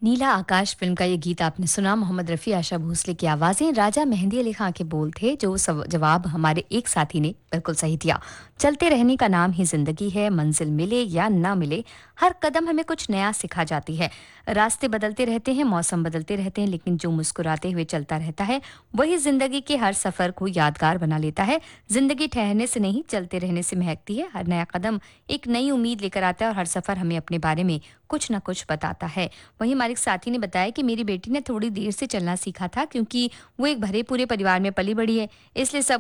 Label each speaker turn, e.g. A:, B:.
A: नीला आकाश film का ये गीत आपने सुना। मोहम्मद रफ़ी, आशा भोसले की आवाज़ें, राजा मेहंदी अली खां के बोल थे। जो जवाब हमारे एक साथी ने बिल्कुल सही दिया। चलते रहने का नाम ही जिंदगी है, मंजिल मिले या ना मिले, हर कदम हमें कुछ नया सिखा जाती है। रास्ते बदलते रहते हैं, मौसम बदलते रहते हैं, लेकिन जो मुस्कुराते हुए चलता रहता है वही जिंदगी के हर सफर को यादगार बना लेता है। जिंदगी ठहरने से नहीं, चलते रहने से महकती है। हर नया कदम एक नई उम्मीद लेकर आता है और हर सफर हमें अपने बारे में कुछ ना कुछ बताता है। वहीं हमारे एक साथी ने बताया कि मेरी बेटी ने थोड़ी देर से चलना सीखा था, क्योंकि वो एक भरे पूरे परिवार में पली बड़ी है, इसलिए सब